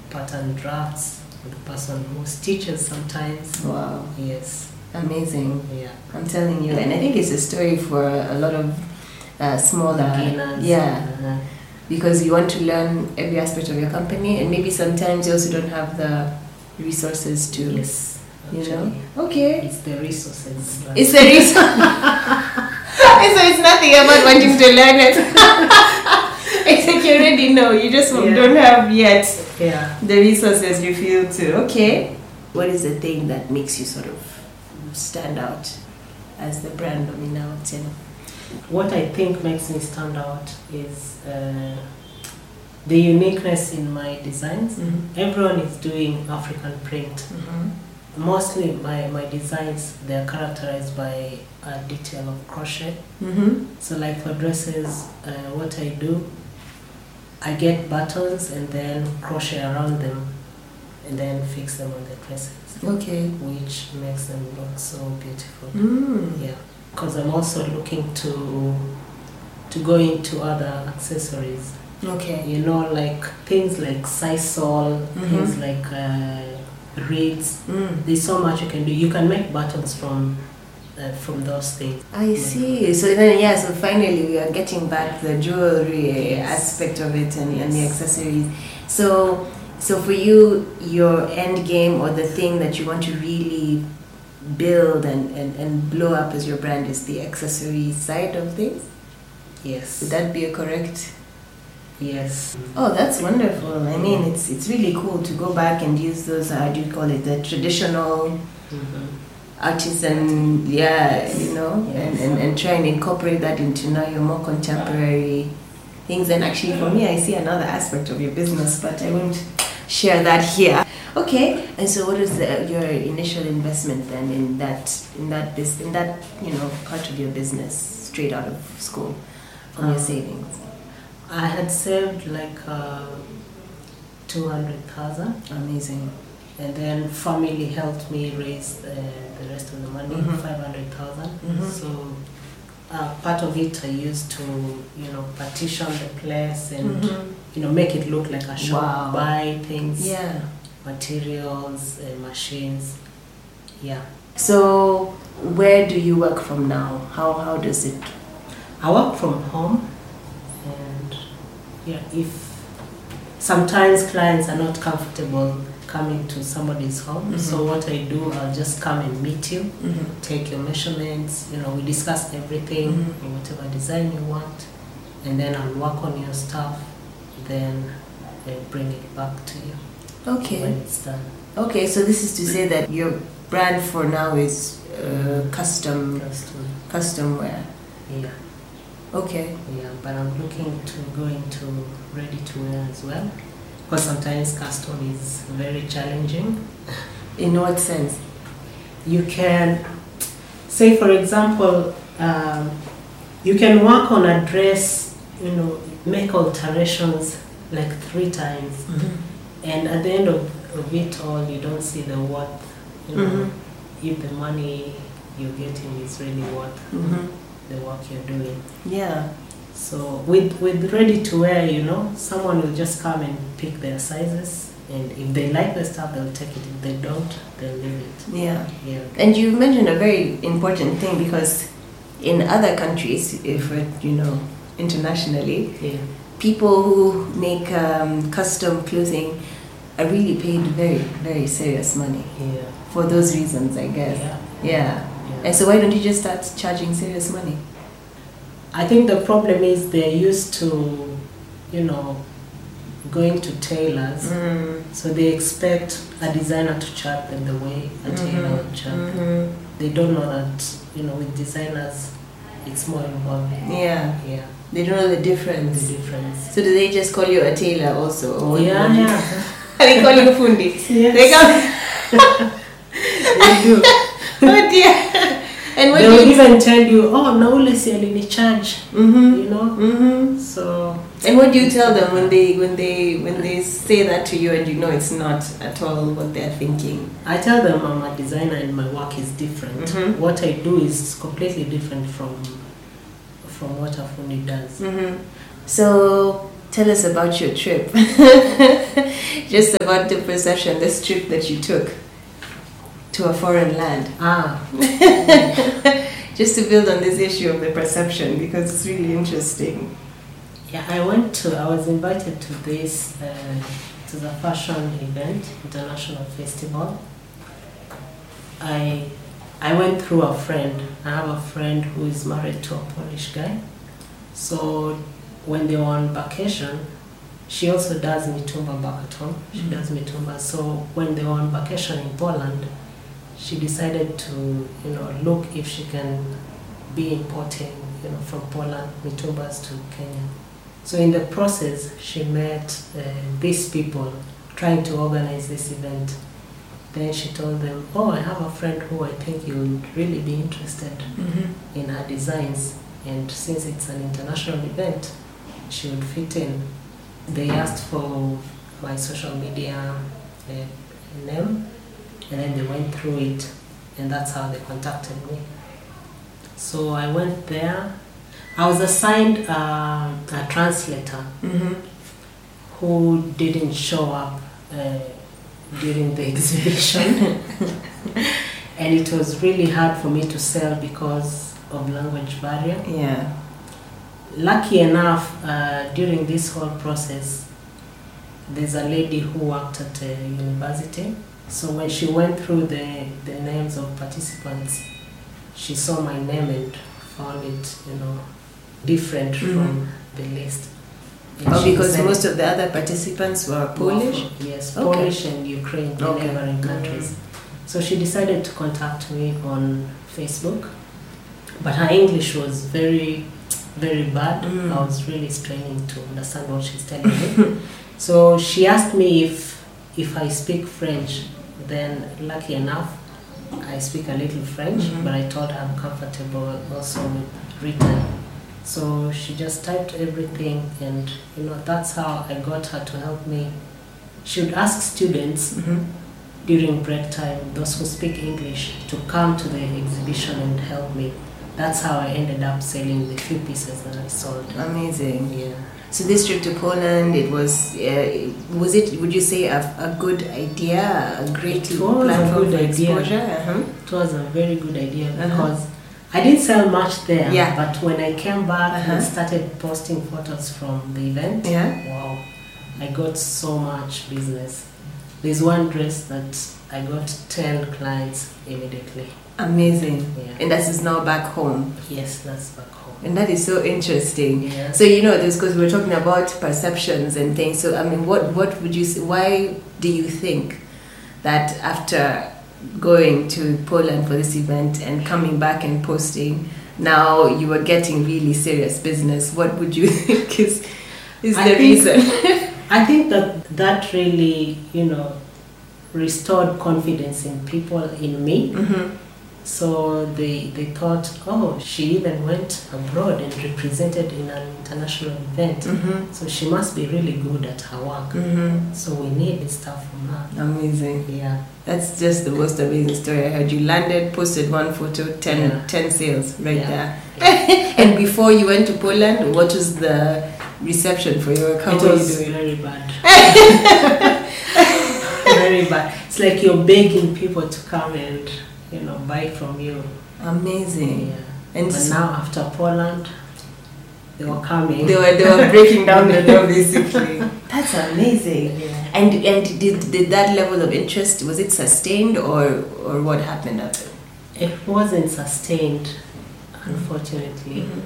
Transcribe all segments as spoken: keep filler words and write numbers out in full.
pattern drafts, the person who stitches sometimes. Wow. Yes. Amazing. Yeah. I'm telling you, and I think it's a story for a lot of uh, smaller, beginners. yeah, Uh-huh. because you want to learn every aspect of your company, and maybe sometimes you also don't have the resources to, Yes. you Actually, know. Okay. it's the resources. right? It's the resource. So it's nothing about wanting to learn it. It's like you already know. You just Yeah. don't have yet Yeah. the resources you feel to. Okay. What is the thing that makes you sort of stand out as the brand Lumina Oteno? What I think makes me stand out is uh, the uniqueness in my designs. Mm-hmm. Everyone is doing African print. Mm-hmm. Mostly my, my designs, they are characterized by a detail of crochet. Mm-hmm. So like for dresses, uh, what I do, I get buttons and then crochet around them and then fix them on the dresses, Okay. which makes them look so beautiful. Mm. Yeah, because I'm also looking to to go into other accessories. Okay. You know, like things like sisal, Mhm. things like uh, reeds. Mm. There's so much you can do. You can make buttons from uh, from those things. I see. So then, yeah. So finally, we are getting back the jewelry Yes. aspect of it and, and the Yes. accessories. So, so for you, your end game or the thing that you want to really build and, and, and blow up as your brand is the accessory side of things. Yes. Would that be a correct? Yes. Oh, that's wonderful. I mean, it's it's really cool to go back and use those. How do you call it? The traditional Mhm. artisan, yeah, you know, Yes. and, and, and try and incorporate that into now your more contemporary things. And actually, for me, I see another aspect of your business, but I won't share that here. Okay, and so what is the, your initial investment then in that in that bus- in that you know part of your business straight out of school from your Um, savings? I had saved like uh, two hundred thousand, Amazing. and then family helped me raise uh, the rest of the money, Mhm. five hundred thousand. Mhm. So uh, part of it I used to, you know, partition the place and Mhm. you know make it look like a shop. Wow. Buy things, Yeah. materials, uh, machines. Yeah. So where do you work from now? How how does it? I work from home, and yeah, if sometimes clients are not comfortable coming to somebody's home, Mhm. so what I do, I'll just come and meet you, Mhm. take your measurements, you know, we discuss everything, Mhm. or whatever design you want, and then I'll work on your stuff, then uh, bring it back to you when Okay. it's done. Okay. So this is to say that your brand for now is uh, custom Custom. custom wear. Yeah, Okay. yeah, but I'm looking to go into ready to wear as well, because sometimes custom is very challenging. In what sense? You can say, for example, um, you can work on a dress, you know, make alterations like three times, and at the end of, of it all, you don't see the worth, you know, Mhm. if the money you're getting is really worth Mm-hmm. the work you're doing. Yeah. So with with ready to wear, you know, someone will just come and pick their sizes, and if they like the stuff, they'll take it. If they don't, they'll leave it. Yeah. Yeah. And you mentioned a very important thing because in other countries, if we're, you know, internationally, Yeah. people who make um, custom clothing are really paid very, very serious money Yeah. for those reasons, I guess. Yeah. Yeah. Yeah. And so why don't you just start charging serious money? I think the problem is they're used to, you know, going to tailors, Mm. so they expect a designer to charge them the way a tailor would charge them. Mhm. They don't know that, you know, with designers, it's more involved. Yeah. Yeah, They don't know the the difference. difference. So do they just call you a tailor also? Or Yeah, what do you- yeah. They call you Fundi. Yes. They come. They do. Oh dear. And what They do will you? even tell you, oh, no, let's see, charge. Mm-hmm. You know. Mm-hmm. So And what do you tell them when they when they when they say that to you and you know it's not at all what they're thinking? I tell them I'm a designer and my work is different. Mhm. What I do is completely different from from what a Fundi does. Mm-hmm. So Tell us about your trip. Just about the perception, this trip that you took to a foreign land. Ah. Just to build on this issue of the perception, because it's really interesting. Yeah, I went to, I was invited to this, uh, to the fashion event, international festival. I, I went through a friend. I have a friend who is married to a Polish guy. So when they were on vacation, she also does mitumba back at home. She mm-hmm. does mitumba. So when they were on vacation in Poland, she decided to, you know, look if she can be importing, you know, from Poland mitumbas to Kenya. So in the process, she met uh, these people trying to organize this event. Then she told them, oh, I have a friend who I think you would really be interested mm-hmm. in her designs. And since it's an international event, she would fit in. They asked for my social media uh, name, and then they went through it, and that's how they contacted me. So I went there. I was assigned uh, a translator mm-hmm. who didn't show up uh, during the exhibition. And it was really hard for me to sell because of language barrier. Yeah. Lucky enough, uh, during this whole process, there's a lady who worked at a university. So when she went through the, the names of participants, she saw my name and found it, you know, different mm-hmm. from the list. And oh, because most of the other participants were Polish? From, yes, okay. Polish and Ukraine, the okay. neighboring countries. Mm-hmm. So she decided to contact me on Facebook, but her English was very, very bad. Mm. I was really straining to understand what she's telling me. So she asked me if if I speak French. Then, lucky enough, I speak a little French, mm-hmm. but I told her I'm comfortable also with written. So she just typed everything, and you know that's how I got her to help me. She would ask students mm-hmm. during break time, those who speak English, to come to the exhibition and help me. That's how I ended up selling the few pieces that I sold. Amazing. Yeah. So this trip to Poland, it was, uh, was it, would you say, a, a good idea, a great platform for exposure? Uh-huh. It was a very good idea because uh-huh. I didn't sell much there, yeah. but when I came back uh-huh. and started posting photos from the event, yeah. wow, I got so much business. There's one dress that I got ten clients immediately. Amazing. Yeah. And that is now back home. Yes, that's back home. And that is so interesting. Yeah. So, you know, this because we're talking about perceptions and things. So, I mean, what, what would you say, why do you think that after going to Poland for this event and coming back and posting, now you were getting really serious business? What would you think is, is the think, reason? I think that that really, you know, restored confidence in people, in me. Mm-hmm. So they, they thought, oh, she even went abroad and represented in an international event. Mm-hmm. So she must be really good at her work. Mm-hmm. So we need stuff from her. Amazing. Yeah. That's just the most amazing story I heard. You landed, posted one photo, ten, yeah. ten sales right yeah. there. Yeah. And before you went to Poland, what was the reception for your work? How it were was you doing? Very bad. Very bad. It's like you're begging people to come and, you know, buy from you. Amazing. Yeah. And but now after Poland, they were coming. They were they were breaking down the door basically. That's amazing. Yeah. And and did did that level of interest, was it sustained or or what happened after? It wasn't sustained, unfortunately. Mm-hmm.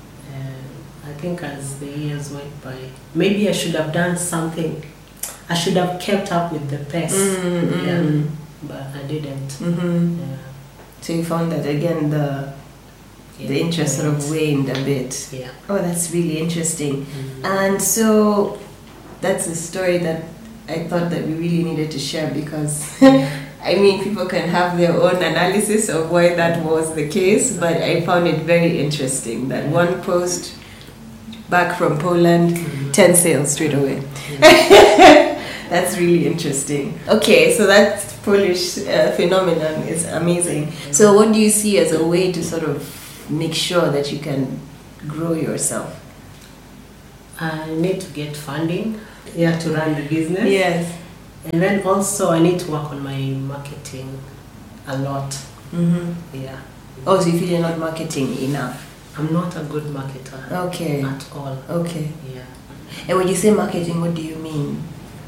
Uh, I think as the years went by, maybe I should have done something. I should have kept up with the pace. Mm-hmm. Yeah. But I didn't. Mm-hmm. Yeah. So you found that again the yeah, the interest sort of waned a bit. Yeah. Oh, that's really interesting. Mm-hmm. And so that's a story that I thought that we really needed to share because I mean people can have their own analysis of why that was the case, but I found it very interesting that one post back from Poland, mm-hmm. ten sales straight away. Yeah. That's really interesting. Okay, so that Polish uh, phenomenon is amazing. So what do you see as a way to sort of make sure that you can grow yourself? I need to get funding, yeah, to run the business. Yes. And then also I need to work on my marketing a lot. Mm-hmm. Yeah. Oh, so you feel you're not marketing enough? I'm not a good marketer. Okay. At all. Okay. Yeah. And when you say marketing, what do you mean?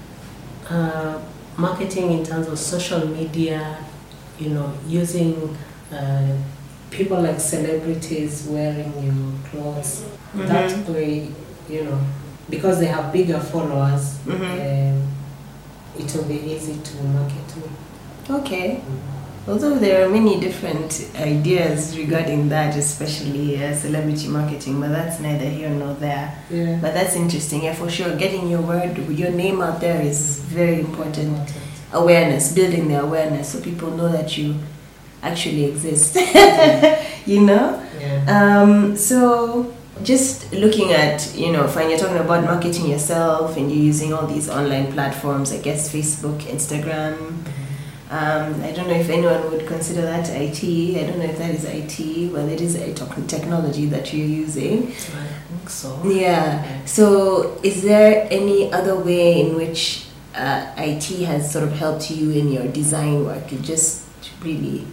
Uh, marketing in terms of social media, you know, using uh, people like celebrities wearing your clothes. Mhm. That way, you know, because they have bigger followers, Mhm. um, it will be easy to market me. Okay. Although there are many different ideas regarding that, especially uh, celebrity marketing, but that's neither here nor there. Yeah. But that's interesting. Yeah, for sure. Getting your word, your name out there is very important. Awareness, building the awareness so people know that you actually exist. You know? Yeah. Um, so just looking at, you know, fine, you're talking about marketing yourself and you're using all these online platforms, I guess Facebook, Instagram. Um, I don't know if anyone would consider that I T. I don't know if that is I T, but it is a tech- technology that you're using. I think so. Yeah. So is there any other way in which uh, I T has sort of helped you in your design work? It just really...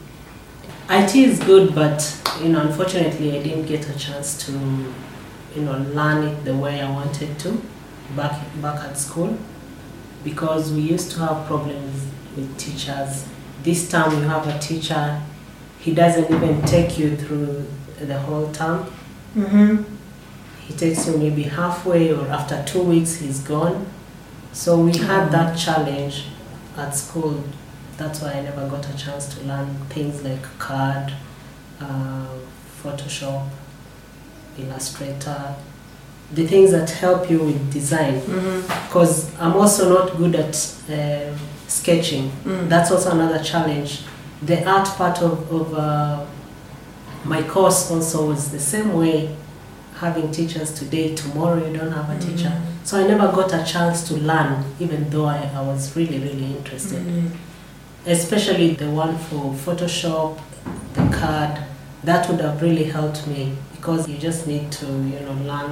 I T is good, but you know, unfortunately, I didn't get a chance to, you know, learn it the way I wanted to back back at school, because we used to have problems with teachers. This time, you have a teacher, he doesn't even take you through the whole term. Mm-hmm. He takes you maybe halfway, or after two weeks, he's gone. So we had Oh. that challenge at school. That's why I never got a chance to learn things like C A D, uh, Photoshop, Illustrator, the things that help you with design. Because Mm-hmm. I'm also not good at uh, sketching. Mm. That's also another challenge. The art part of, of uh, my course also was the same way. Having teachers today, tomorrow you don't have a teacher. Mhm. So I never got a chance to learn, even though I, I was really, really interested. Mhm. Especially the one for Photoshop, the card, that would have really helped me, because you just need to, you know, learn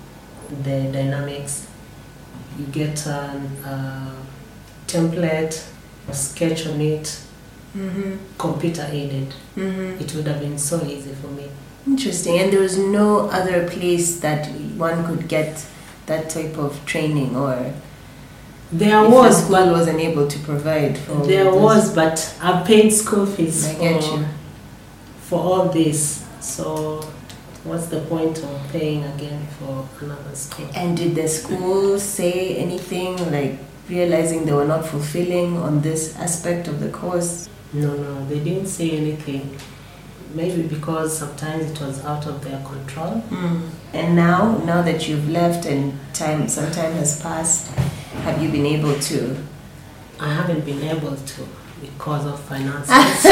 the dynamics. You get a uh, template, a sketch on it, Mm-hmm. computer aided. Mm-hmm. It would have been so easy for me. Interesting. And there was no other place that one could get that type of training, or There if was, the school but wasn't able to provide for there those- was, but I paid school fees I for, get you. for all this. So what's the point of paying again for another school? And did the school say anything, like realizing they were not fulfilling on this aspect of the course? No, no, they didn't say anything. Maybe because sometimes it was out of their control. Mm. And now, now that you've left and time, some time has passed, have you been able to? I haven't been able to because of finances.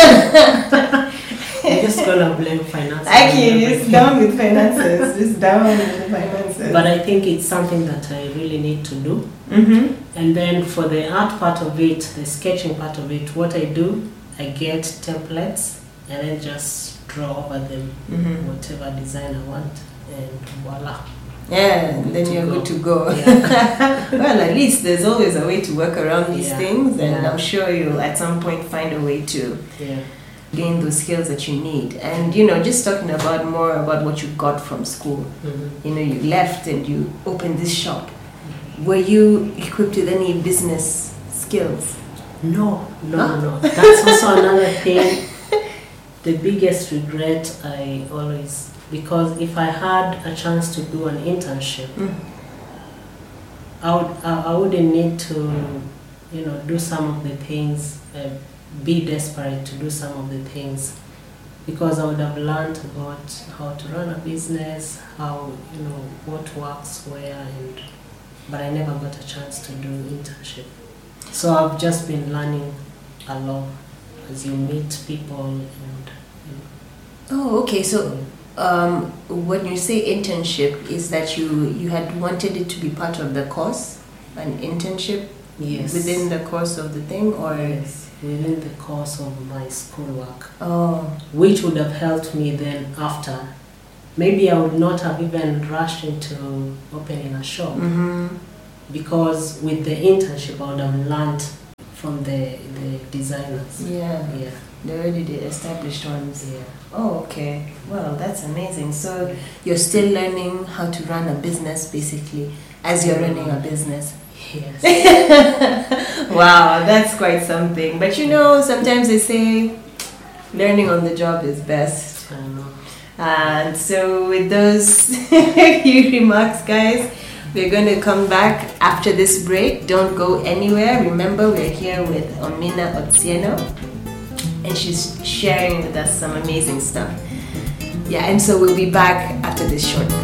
I'm just gonna blame finances. Okay, just down with finances. Just down with the finances. But I think it's something that I really need to do. Mm-hmm. And then for the art part of it, the sketching part of it, what I do, I get templates and then just draw over them Mm-hmm. whatever design I want, and voila. Yeah, and then To you're go. good to go. Yeah. Well, at least there's always a way to work around these Yeah. things, and Yeah. I'm sure you'll at some point find a way to Yeah. gain those skills that you need. And you know, just talking about more about what you got from school. Mhm. You know, you left and you opened this shop. Were you equipped with any business skills? No, no, Huh? no. That's also another thing. The biggest regret I always, because if I had a chance to do an internship, Mm. I would, I, I wouldn't need to, you know, do some of the things, uh, be desperate to do some of the things, because I would have learned about how to run a business, how, you know, what works where, and but I never got a chance to do internship. So I've just been learning along as you meet people and, you Oh, okay. So know, um, when you say internship, is that you you had wanted it to be part of the course, an internship yes, within the course of the thing, or yes, within the course of my schoolwork, oh, which would have helped me then after maybe I would not have even rushed into opening a shop Mm-hmm. because with the internship I would have learned from the, the designers. Yeah. Yeah. They're already the established ones. Yeah. Oh, okay. Well, that's amazing. So you're still learning how to run a business basically as you're running a business. Yes. Wow, that's quite something. But you know, sometimes they say learning on the job is best. I know. And so with those few remarks, guys, we're going to come back after this break. Don't go anywhere. Remember, we're here with Omina Otieno, and she's sharing with us some amazing stuff. Yeah, and so we'll be back after this short break.